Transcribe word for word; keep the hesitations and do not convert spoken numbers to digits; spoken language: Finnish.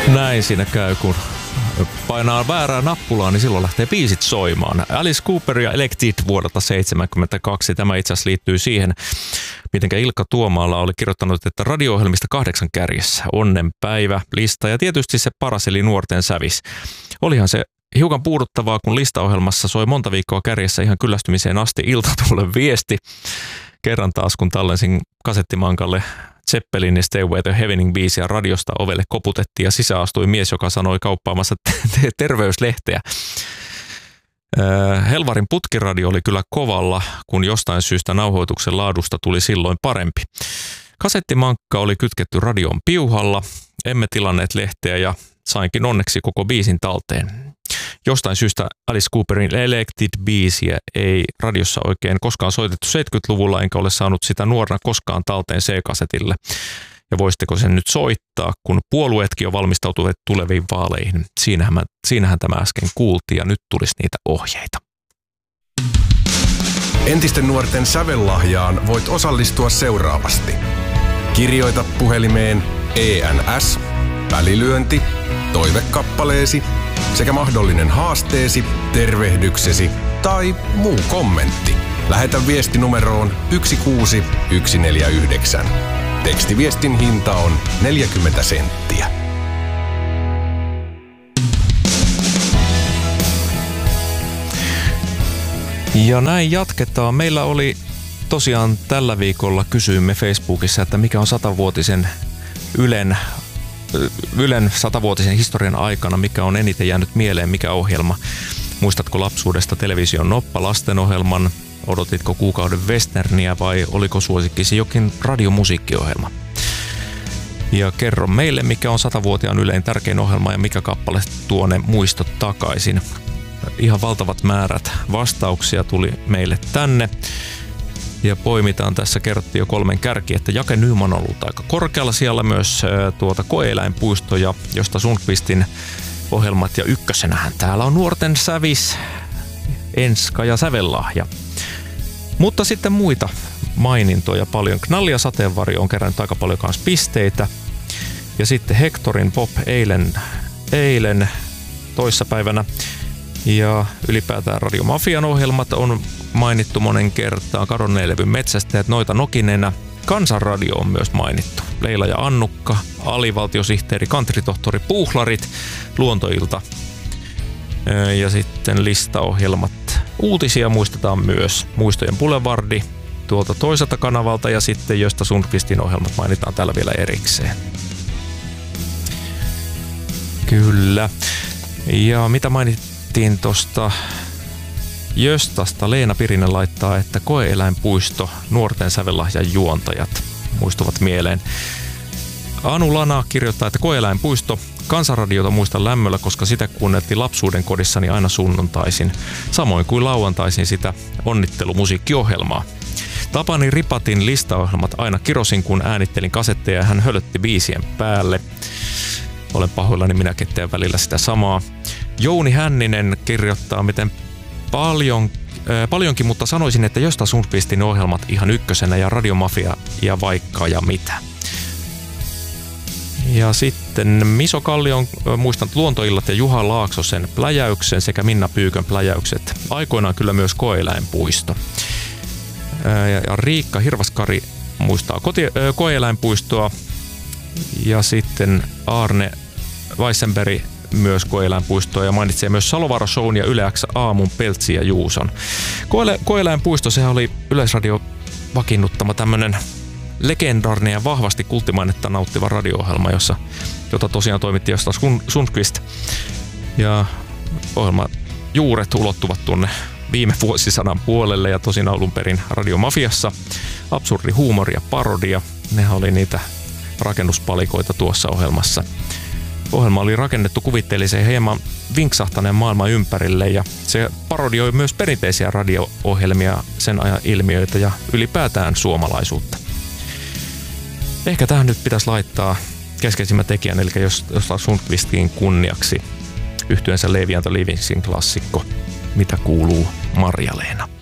Näin siinä käy, kun painaa väärää nappulaa, niin silloin lähtee biisit soimaan. Alice Cooper ja Elected vuodelta seitsemänkymmentäkaksi. Tämä itse asiassa liittyy siihen, miten Ilkka Tuomaala oli kirjoittanut, että radio-ohjelmista kahdeksan kärjessä. Onnenpäivä, lista ja tietysti se paras eli nuorten sävis. Olihan se hiukan puuduttavaa, kun listaohjelmassa soi monta viikkoa kärjessä ihan kyllästymiseen asti Iltatuulen viesti. Kerran taas, kun tallensin kasettimankalle Zeppelinin Stairway to Heavenin biisiä radiosta, ovelle koputettiin ja sisään astui mies, joka sanoi kauppaamassa terveyslehteä. Helvarin putkiradio oli kyllä kovalla, kun jostain syystä nauhoituksen laadusta tuli silloin parempi. Kasettimankka oli kytketty radion piuhalla, emme tilanneet lehteä ja sainkin onneksi koko biisin talteen. Jostain syystä Alice Cooperin Elected-biisiä ei radiossa oikein koskaan soitettu seitsemänkymmentäluvulla, enkä ole saanut sitä nuorena koskaan talteen C-kasetille. Ja voisitteko sen nyt soittaa, kun puolueetkin jo valmistautuvat tuleviin vaaleihin. Siinähän, siinähän tämä äsken kuultiin ja nyt tulisi niitä ohjeita. Entisten nuorten sävellahjaan voit osallistua seuraavasti. Kirjoita puhelimeen E N S, välilyönti, toivekappaleesi sekä mahdollinen haasteesi, tervehdyksesi tai muu kommentti. Lähetä viesti numeroon yksi kuusi yksi neljä yhdeksän. Tekstiviestin hinta on neljäkymmentä senttiä. Ja näin jatketaan. Meillä oli tosiaan tällä viikolla, kysyimme Facebookissa, että mikä on satavuotisen Ylen, Ylen satavuotisen historian aikana, mikä on eniten jäänyt mieleen, mikä ohjelma. Muistatko lapsuudesta television Noppa lastenohjelman? Odotitko kuukauden westerniä vai oliko suosikkisi jokin radiomusiikkiohjelma? Ja kerro meille, mikä on satavuotiaan Ylen tärkein ohjelma ja mikä kappale tuo ne muistot takaisin. Ihan valtavat määrät vastauksia tuli meille tänne. Ja poimitaan tässä, kerrottiin jo kolmen kärki, että Jake Nyman on ollut aika korkealla siellä myös tuota Koe-eläinpuistoja, josta Sundqvistin ohjelmat ja ykkösenähän täällä on nuorten sävis, Enska ja sävellahja. Mutta sitten muita mainintoja paljon. Knalli ja sateenvarjo on kerännyt aika paljon kanssa pisteitä. Ja sitten Hectorin Pop eilen, eilen toissapäivänä. Ja ylipäätään Radio Mafian ohjelmat on mainittu monen kertaan. Kadonneen levyn metsästäjät, Noita Nokinenä. Kansanradio on myös mainittu. Leila ja Annukka, alivaltiosihteeri, kantritohtori, Puuhlarit, Luontoilta. Ja sitten listaohjelmat. Uutisia muistetaan myös. Muistojen Boulevardi tuolta toiselta kanavalta ja sitten josta Sundqvistin ohjelmat mainitaan täällä vielä erikseen. Kyllä. Ja mitä mainittiin tuosta Jöstasta? Leena Pirinen laittaa, että Koe-eläinpuisto, nuorten sävellahjan juontajat muistuvat mieleen. Anu Lana kirjoittaa, että Koe-eläinpuisto, Kansanradiota muistan lämmöllä, koska sitä kuunneltiin lapsuuden kodissani aina sunnuntaisin, samoin kuin lauantaisin sitä onnittelumusiikkiohjelmaa. Tapani Ripatin listaohjelmat aina kirosin, kun äänittelin kasetteja ja hän hölötti biisien päälle. Olen pahoillani, minäkin teen välillä sitä samaa. Jouni Hänninen kirjoittaa, miten paljon, äh, paljonkin, mutta sanoisin, että Josta Sundqvistin ohjelmat ihan ykkösenä ja Radiomafia ja vaikka ja mitä. Ja sitten Miso Kalli on muistanut Luontoillat ja Juha Laaksosen pläjäyksen sekä Minna Pyykön pläjäykset. Aikoinaan kyllä myös Koe-eläinpuisto. Ja Riikka Hirvaskari muistaa koti, äh, Koe-eläinpuistoa. Ja sitten Arne Weissenberg myös Koe-eläinpuistoa ja mainitsee myös Salovaara Shown ja Yle X aamun Peltsi ja Juuson. Koe- Koe-eläinpuisto, sehän oli Yleisradio vakiinnuttama tämmönen legendaarinen ja vahvasti kulttimainetta nauttiva radio-ohjelma, jossa, jota tosiaan toimitti Josta Sundqvist. Ja ohjelman juuret ulottuvat tuonne viime vuosisadan puolelle ja tosin alun perin Radiomafiassa. Absurdi huumori ja parodia, nehän oli niitä rakennuspalikoita tuossa ohjelmassa. Ohjelma oli rakennettu kuvitteelliseen hieman vinksahtaneen maailman ympärille ja se parodioi myös perinteisiä radio-ohjelmia, sen ajan ilmiöitä ja ylipäätään suomalaisuutta. Ehkä tähän nyt pitäisi laittaa keskeisimmän tekijän, eli Josta Sundqvistin kunniaksi yhtyeensä Levi and the Livingsin klassikko Mitä kuuluu Marja-Leena.